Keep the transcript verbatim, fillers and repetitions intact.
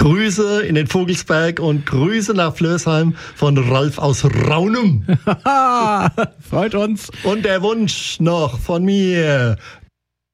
Grüße in den Vogelsberg und Grüße nach Flörsheim von Ralf aus Raunum. Freut uns. Und der Wunsch noch von mir,